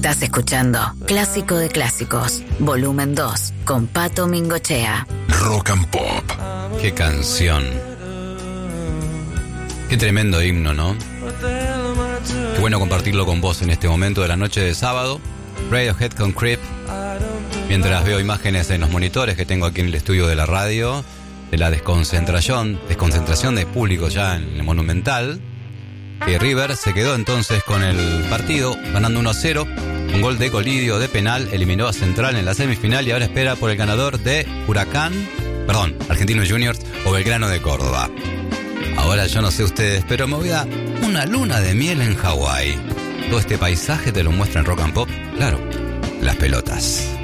Estás escuchando Clásico de Clásicos, volumen 2, con Pato Mingochea. Rock and Pop. Qué canción. Qué tremendo himno, ¿no? Qué bueno compartirlo con vos en este momento de la noche de sábado. Radiohead con Creep. Mientras veo imágenes en los monitores que tengo aquí en el estudio de la radio, de la desconcentración de público ya en el Monumental. Que River se quedó entonces con el partido, ganando 1-0. Un gol de Colidio de penal, eliminó a Central en la semifinal y ahora espera por el ganador de Argentinos Juniors o Belgrano de Córdoba. Ahora yo no sé ustedes, pero me voy a una luna de miel en Hawái. Todo este paisaje te lo muestra en Rock and Pop, claro, las pelotas.